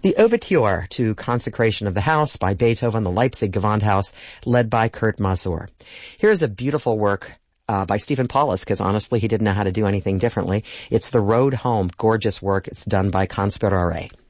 The Overture to Consecration of the House by Beethoven, the Leipzig Gewandhaus, led by Kurt Masur. Here's a beautiful work by Stephen Paulus, because honestly, he didn't know how to do anything differently. It's The Road Home, gorgeous work. It's done by Conspirare.